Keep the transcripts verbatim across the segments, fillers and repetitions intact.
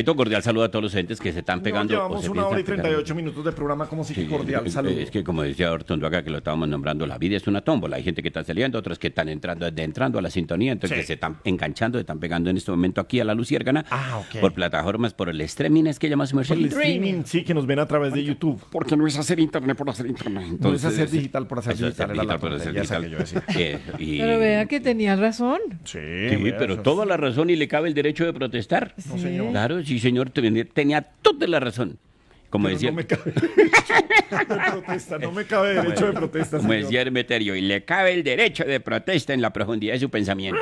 Gradito, cordial saludo a todos los entes que se están pegando. No, llevamos una hora y treinta y ocho minutos de programa, como si sí, cordial es, saludo. Es que como decía Ortundo acá, que lo estábamos nombrando, la vida es una tómbola. Hay gente que está saliendo, otros que están entrando desde entrando a la sintonía, entonces sí. que se están enganchando, se están pegando en este momento aquí a la Luciérgana. Ah, ok. Por plataformas, por el streaming, es que llama su merced. Por el streaming, sí, que nos ven a través de YouTube. Porque no es hacer internet por hacer internet. Entonces, no es hacer digital por hacer digital. Es hacer digital por hacer digital. Que yo decía. Eh, y... Pero vea que tenía razón. Sí, sí pero eso. Toda la razón y le cabe el derecho de protestar. Sí. No, señor. Claro, sí, señor, tenía toda la razón. Como pero decía. No me cabe derecho de protesta, no me cabe derecho de protesta. Como señor. decía Hermeterio, y le cabe el derecho de protesta en la profundidad de su pensamiento.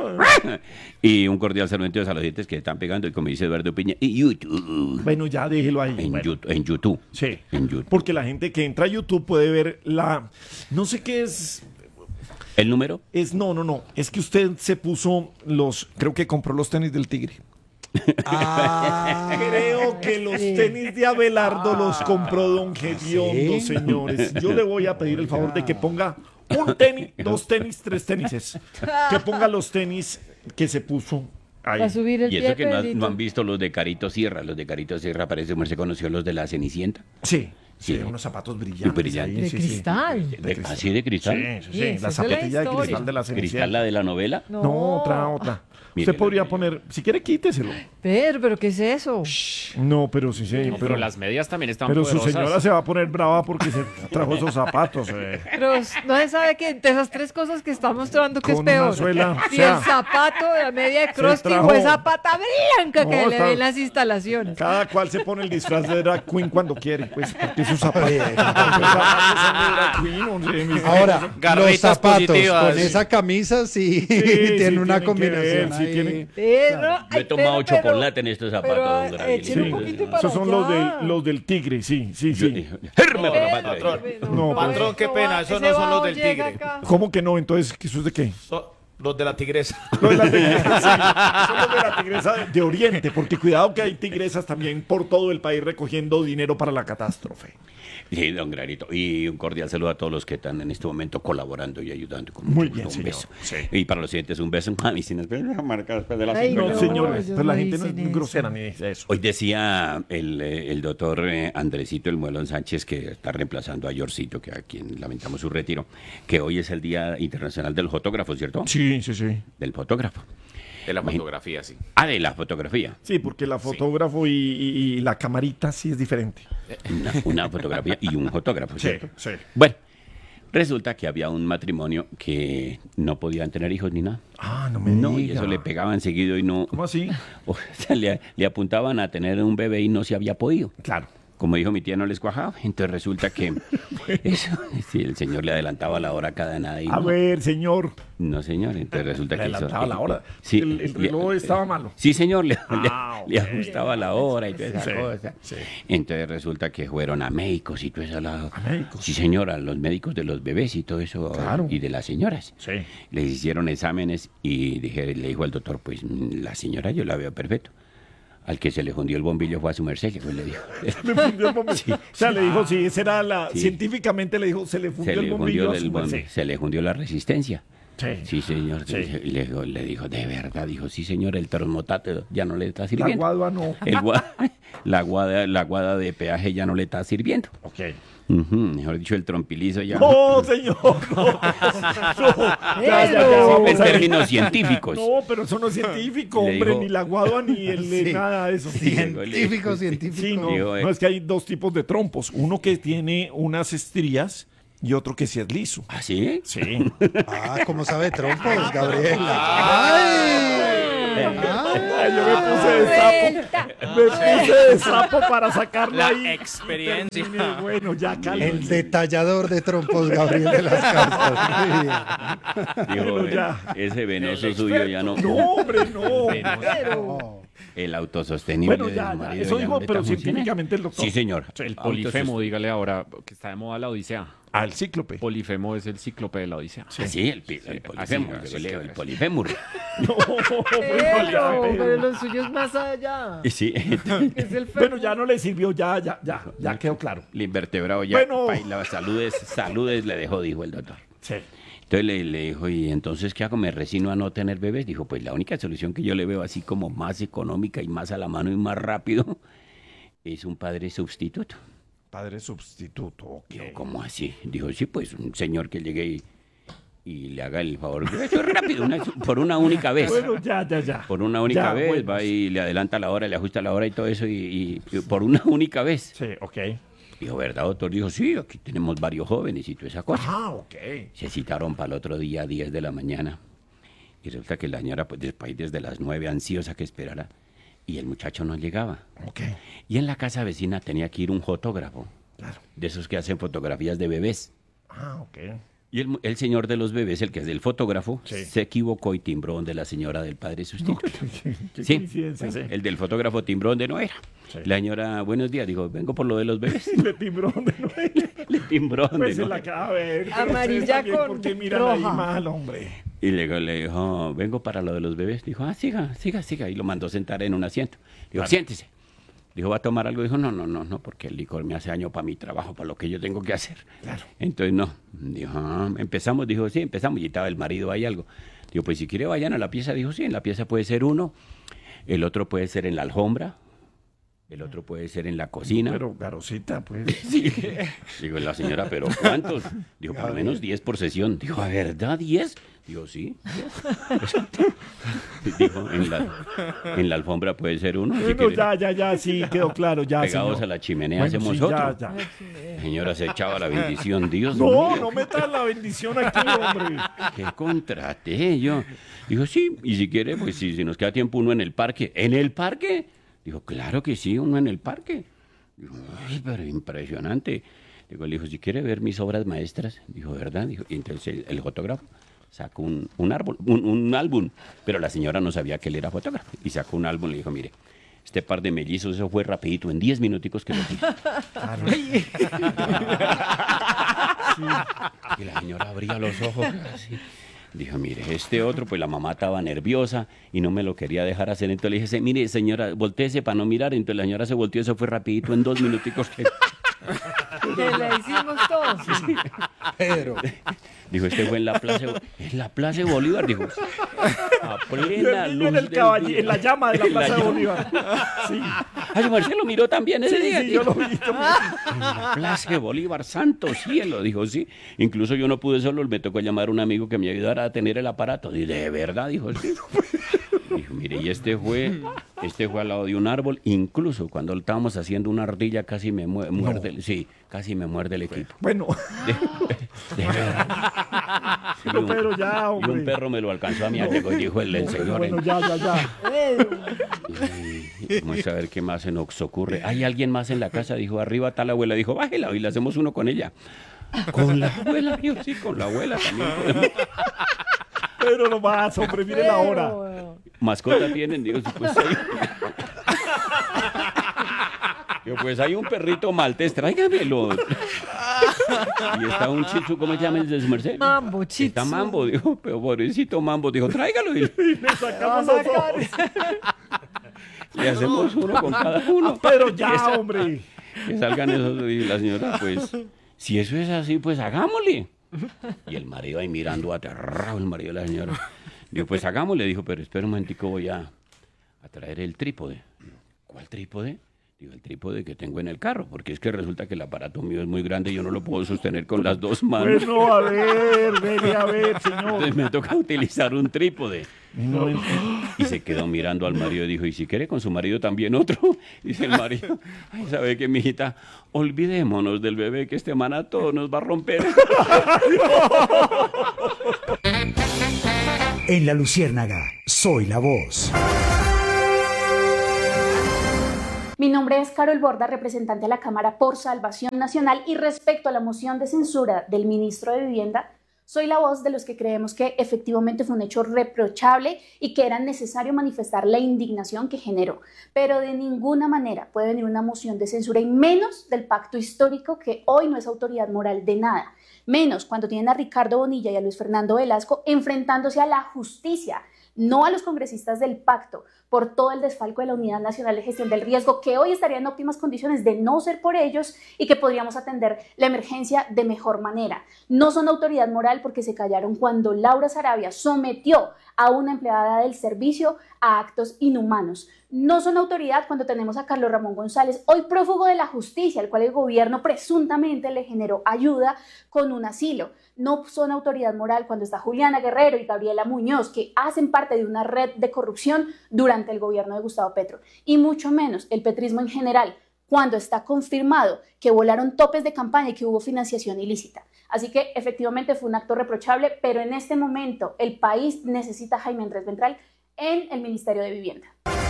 Y un cordial saludo a los dientes que están pegando, y como dice Eduardo Piña, y YouTube. Bueno, ya déjelo ahí. En, bueno. YouTube, en YouTube. Sí. En YouTube. Porque la gente que entra a YouTube puede ver la. No sé qué es. ¿El número? Es no, no, no. Es que usted se puso los. Creo que compró los tenis del Tigre. Ah, creo que los tenis de Abelardo los compró Don Gediondo, ¿sí? Señores. Yo le voy a pedir el favor de que ponga un tenis, dos tenis, tres tenises. Que ponga los tenis que se puso ahí. A subir el y eso pie, que no, han- no han visto los de Carito Sierra. Los de Carito Sierra, parece que se conoció los de la Cenicienta. Sí. Sí. Sí, unos zapatos brillantes. Brillantes. ahí, De sí, sí. cristal. De De- cristal. ¿Así de cristal? Sí, sí, Y sí. esa La es la zapatilla de historia. cristal de la ¿Cristal Cenicienta. la de la novela? No, No, otra, otra. Mire, Usted podría mire. poner, si quiere quíteselo. Pero, pero ¿qué es eso? No, pero sí, sí, No, pero, pero las medias también están pero su poderosas. señora se va a poner brava porque se trajo esos zapatos. eh. Pero no se sabe que de esas tres cosas que está mostrando que es Con una peor. suela, Si o sea, el zapato de la media de crusty trajo- o esa pata blanca que No, le está- ven en las instalaciones. Cada cual se pone el disfraz de drag queen cuando quiere, pues, porque sus zapatos, sus zapatos son de drag queen. no sé, mis- Ahora, los Garritas zapatos positivas. con esa camisa sí, Sí, tienen sí, una tienen que combinación ver, sí, ahí. tienen- Pero, Yo he ay, tomado pero- chocolate en estos zapatos, pero, don Gabriel. échele un Sí, poquito para esos son los allá. del, los del tigre, sí, sí, Yo sí. dije, "Herme, Pero, papá". patrón. No, pero patrón, qué eso pena, va- esos ese no son los bajo del llega tigre. acá. ¿Cómo que no? Entonces, ¿eso es de qué? So- los de la tigresa. Lo de la tigresa, sí. Son los de la tigresa de Oriente, porque cuidado que hay tigresas también por todo el país recogiendo dinero para la catástrofe. Sí, don Granito. Y un cordial saludo a todos los que están en este momento colaborando y ayudando. Con Muy mucho bien, gusto. Un señor. beso. Sí. Y para los siguientes, un beso. Mami, sin esperar, marcar después de las Ay, cinco de No, la no, mañana. señores, ellos pues la no gente no es dicen grosera eso. ni dice eso. Hoy decía el, eh, el doctor eh, Andresito El Muelón Sánchez, que está reemplazando a Yorcito, que a quien lamentamos su retiro, que hoy es el Día Internacional del Fotógrafo, ¿cierto? Sí, sí, sí. Del fotógrafo. De la Imagín- fotografía, sí. Ah, de la fotografía. Sí, porque la fotógrafo y, y- y la camarita sí es diferente. Una, una fotografía y un fotógrafo, Sí, ¿cierto? sí. Bueno, resulta que había un matrimonio que no podían tener hijos ni nada. Ah, no me No, y diga. eso le pegaban seguido y no. ¿Cómo así? O sea, le, le apuntaban a tener un bebé y no se había podido. Claro. Como dijo mi tía, no les cuajaba. Entonces resulta que eso, sí, el señor le adelantaba la hora cada nada. Y A no, ver, señor. no, señor. Entonces resulta Le que eso- adelantaba la hora. Sí, El- el le- reloj estaba malo. Sí, señor. Le, Ah, le- le ok. ajustaba la hora y toda esa Sí, cosa. sí. Entonces resulta que fueron a médicos y todo eso. La, ¿A médicos? Sí, señora. Los médicos de los bebés y todo eso. Claro. Y de las señoras. Sí. Les hicieron exámenes y dije, le dijo al doctor, pues la señora yo la veo perfecto. Al que se le hundió el bombillo fue a su merced, que fue le dijo. Le fundió el bombillo. O sea, le dijo, sí, esa era la... Sí. Científicamente le dijo, se le fundió Se el le, bombillo hundió a el su bombi- merced. se le hundió la resistencia. Sí. Sí, señor. Sí. Y Le, dijo- le dijo, de verdad, dijo, sí, señor, el termotato ya no le está La sirviendo. guadua no. El gua- la, guada, la guada de peaje ya no le está sirviendo. Ok. Ujú, mejor dicho, el trompilizo ya. No, señor. No, no. Ya, ya, ya, Pero- vamos en a ver. términos científicos. No, pero eso no es científico, Le hombre, dijo- ni la guadua ni el de Sí. nada de eso. Científico, científico. Sí, no, Digo, eh. no, es que hay dos tipos de trompos. Uno que tiene unas estrías y otro que sí es liso. ¿Ah, sí? Sí. Ah, ¿cómo sabe trompos, Gabriela? ¡Ay! Ay, yo me puse de sapo. Me puse de sapo para sacarlo La ahí. experiencia. Terminé. Bueno, ya El cálmense. detallador de trompos, Gabriel de las Casas. Muy bien. Dijo, Bueno, ya. eh, ese venoso suyo ya no. No, hombre, no. Pero, El autosostenible. Bueno, de ya, su ya. marido Eso ya dijo, no le pero está funcionando. científicamente el doctor. Sí, señor. El polifemo, dígale ahora, que está de moda la odisea. Al cíclope. Polifemo es el cíclope de la odisea. Ah, sí, el, pi- el polifémur. así yo leo, que- el polifémur. No, pero, ya, pero lo suyo es más allá. Y sí, Es el Bueno, ya no le sirvió, ya, ya, ya, ya quedó claro. el invertebrado ya. Bueno. Paila, saludes, saludes le dejó, dijo el doctor. Sí. Entonces le, le dijo, ¿y entonces qué hago? ¿Me resigno a no tener bebés? Dijo, pues la única solución que yo le veo así como más económica y más a la mano y más rápido es un padre sustituto. Padre sustituto, ok. Dijo, ¿cómo así? Dijo, sí, pues un señor que llegue y, y le haga el favor. Eso es rápido, una- por una única vez. Bueno, ya, ya, ya. Por una única Ya, vez, bueno, va y le adelanta la hora, le ajusta la hora y todo eso, y, y- y por una única vez. Sí, ok. Dijo, ¿verdad, doctor? Dijo, sí, aquí tenemos varios jóvenes y toda esa cosa. Ah, ok. Se citaron para el otro día a diez de la mañana. Y resulta que la señora, pues después desde las nueve, ansiosa que esperara, y el muchacho no llegaba. Ok, Y en la casa vecina tenía que ir un fotógrafo, claro. de esos que hacen fotografías de bebés. Ah, ok. Y el, mu- el señor de los bebés, el que es del fotógrafo, Sí. se equivocó y timbró donde la señora del padre sustituto. Qué Sí, coincidencia, sí. el del fotógrafo timbró donde no era. Sí. La señora, buenos días, dijo, vengo por lo de los bebés. Le timbró donde no era. Le timbró donde Pues se no la era. acaba de ver. pero Amarilla ustedes también, con ¿por qué miran ahí roja. mal, hombre? Y le, le dijo, vengo para lo de los bebés. Dijo, ah, siga, siga, siga. Y lo mandó sentar en un asiento. Dijo, siéntese. Dijo, ¿va a tomar algo? Dijo, no, no, no, no, porque el licor me hace daño para mi trabajo, para lo que yo tengo que hacer. Claro. Entonces, no. Dijo, ah, empezamos. Dijo, sí, empezamos. Y estaba el marido ahí algo. Dijo, pues si quiere vayan a la pieza. Dijo, sí, en la pieza puede ser uno. El otro puede ser en la alfombra. El otro puede ser en la cocina. Pero, Garosita, pues. Sí. Digo, la señora, ¿pero cuántos? Dijo, por lo menos diez por sesión. Dijo, ¿a verdad diez? Dijo, sí. Dijo, en la, en la alfombra puede ser uno. si Bueno, quiere. ya, ya, ya, sí, quedó claro, ya, Pegados señor. a la chimenea Bueno, hacemos sí, otro. ya, ya. La señora se echaba la bendición, Dios No, mío. no metas la bendición aquí, hombre. ¿Qué contraté yo? Dijo, sí, y si quiere, pues si, si nos queda tiempo uno en el parque. ¿En el parque? Dijo, claro que sí, uno en el parque. Dijo, ay, pero impresionante. Digo, le dijo, si quiere ver mis obras maestras. Dijo, ¿verdad? Dijo, y entonces el, el fotógrafo sacó un, un árbol, un, un álbum, pero la señora no sabía que él era fotógrafo. Y sacó un álbum, le dijo, mire, este par de mellizos, eso fue rapidito, en diez minuticos que lo hice. Y la señora abría los ojos así. Dijo, mire, este otro, pues la mamá estaba nerviosa y no me lo quería dejar hacer. Entonces le dije, mire, señora, voltéese para no mirar. Entonces la señora se volteó, eso fue rapidito, en dos minuticos. Que... Que le hicimos todos. Pedro. Dijo, este fue en la plaza, en la plaza de Bolívar, dijo, a plena El luz niño en, el del caballi- día. en la llama de la En la Plaza de llama. Bolívar. Sí, Ay, Marcelo miró también ese sí, día. sí, yo dijo. lo vi. yo lo vi. En la plaza de Bolívar, santo cielo, dijo, sí. Incluso yo no pude solo, me tocó llamar a un amigo que me ayudara a tener el aparato. Y de verdad, dijo, sí. Dijo, mire, y este fue, este fue al lado de un árbol. Incluso cuando estábamos haciendo una ardilla, casi me mue- muerde, el- sí, casi me muerde el equipo. Bueno, De, de verdad. Y pero, un- pero ya, y un hombre. perro me lo alcanzó a mí, llegó y dijo el, el señor. Bueno, ya, ya, ya. Y vamos a ver qué más se nos ocurre. ¿Hay alguien más en la casa? Dijo, arriba está la abuela. Dijo, bájela y le hacemos uno con ella. ¿Con la abuela? Dijo, sí, con la abuela también podemos. Pero no más, hombre, mire la hora. Pero, ¿Mascota tienen? Digo, sí, pues hay... Digo, pues hay un perrito maltés, tráigamelo. Y está un chichu, ¿cómo se llama el de su merced? Mambo, chichu. Está Mambo, dijo, pero pobrecito Mambo, dijo, tráigalo. Y Y le va a sacamos los sacar. ojos. le hacemos uno con cada uno. Pero Que ya, sa- hombre. Que salgan esos. Y la señora, pues, si eso es así, pues hagámosle. Y el marido ahí mirando aterrado, el marido de la señora. Dijo, pues hagámosle. Dijo, pero espera un momentico, voy a, a traer el trípode. ¿Cuál trípode? Digo, el trípode que tengo en el carro, porque es que resulta que el aparato mío es muy grande y yo no lo puedo sostener con las dos manos. Bueno, a ver, vele a ver, señor. Entonces me toca utilizar un trípode. Y se quedó mirando al marido y dijo, ¿y si quiere con su marido también otro? Dice el marido, ay, ¿sabe qué, mijita? Olvidémonos del bebé que este maná todo nos va a romper. En La Luciérnaga, soy la voz. Mi nombre es Carol Borda, representante de la Cámara por Salvación Nacional, y respecto a la moción de censura del ministro de Vivienda, soy la voz de los que creemos que efectivamente fue un hecho reprochable y que era necesario manifestar la indignación que generó, pero de ninguna manera puede venir una moción de censura, y menos del pacto histórico, que hoy no es autoridad moral de nada, menos cuando tienen a Ricardo Bonilla y a Luis Fernando Velasco enfrentándose a la justicia, no a los congresistas del pacto, por todo el desfalco de la Unidad Nacional de Gestión del Riesgo, que hoy estaría en óptimas condiciones de no ser por ellos y que podríamos atender la emergencia de mejor manera. No son autoridad moral porque se callaron cuando Laura Sarabia sometió a una empleada del servicio a actos inhumanos. No son autoridad cuando tenemos a Carlos Ramón González, hoy prófugo de la justicia, al cual el gobierno presuntamente le generó ayuda con un asilo. No son autoridad moral cuando está Juliana Guerrero y Gabriela Muñoz, que hacen parte de una red de corrupción durante el gobierno de Gustavo Petro. Y mucho menos el petrismo en general, cuando está confirmado que volaron topes de campaña y que hubo financiación ilícita. Así que efectivamente fue un acto reprochable, pero en este momento el país necesita a Jaime Andrés Ventral en el Ministerio de Vivienda.